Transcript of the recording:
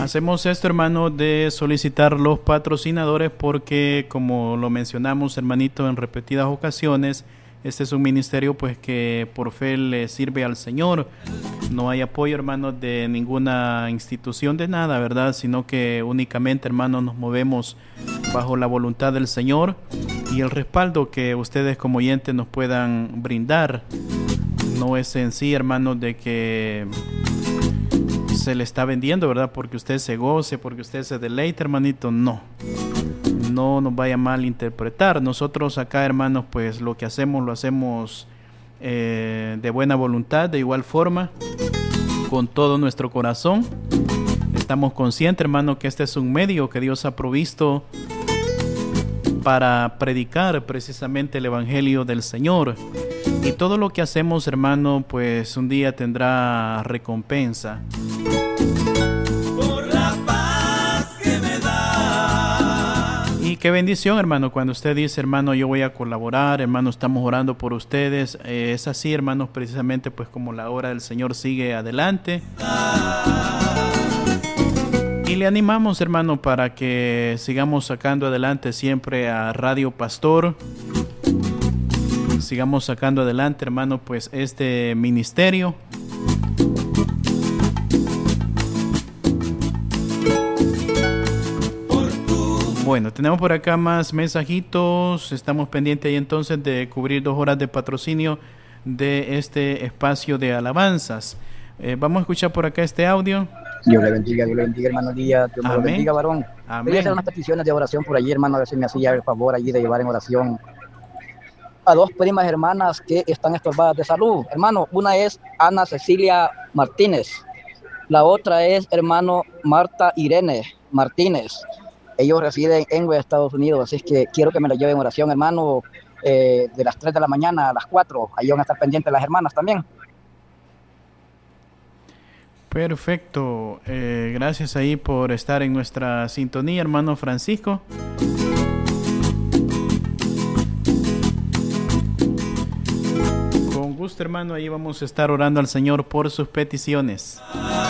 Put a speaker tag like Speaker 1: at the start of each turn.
Speaker 1: Hacemos esto, hermano, de solicitar los patrocinadores porque, como lo mencionamos, hermanito, en repetidas ocasiones, este es un ministerio pues que por fe le sirve al Señor. No hay apoyo, hermanos, de ninguna institución de nada, ¿verdad? Sino que únicamente, hermanos, nos movemos bajo la voluntad del Señor y el respaldo que ustedes como oyentes nos puedan brindar. No es en sí, hermanos, de que se le está vendiendo, ¿verdad? Porque usted se goce, porque usted se deleite, hermanito. No nos vaya a malinterpretar. Nosotros acá, hermanos, pues lo que hacemos, lo hacemos de buena voluntad, de igual forma, con todo nuestro corazón. Estamos conscientes, hermano, que este es un medio que Dios ha provisto para predicar precisamente el Evangelio del Señor. Y todo lo que hacemos, hermano, pues un día tendrá recompensa. Por la paz que me da. Y qué bendición, hermano, cuando usted dice, hermano, yo voy a colaborar, hermano, estamos orando por ustedes. Es así, hermanos, precisamente pues como la obra del Señor sigue adelante. Y le animamos, hermano, para que sigamos sacando adelante siempre a Radio Pastor. Sigamos sacando adelante, hermano, pues este ministerio. Bueno, tenemos por acá más mensajitos. Estamos pendientes ahí entonces de cubrir 2 horas de patrocinio de este espacio de alabanzas. Vamos a escuchar por acá este audio.
Speaker 2: Dios le bendiga, hermano Díaz. Dios me lo bendiga, varón.
Speaker 1: Amén.
Speaker 2: Voy a hacer unas peticiones de oración por allí, hermano, a ver si me hacía el favor allí de llevar en oración a 2 primas hermanas que están estorbadas de salud. Hermano, una es Ana Cecilia Martínez. La otra es, hermano, Marta Irene Martínez. Ellos residen en Estados Unidos, así es que quiero que me la lleven en oración, hermano, de las 3 de la mañana a las 4. Ahí van a estar pendientes las hermanas también.
Speaker 1: Perfecto. Gracias ahí por estar en nuestra sintonía, hermano Francisco. Con gusto, hermano, ahí vamos a estar orando al Señor por sus peticiones.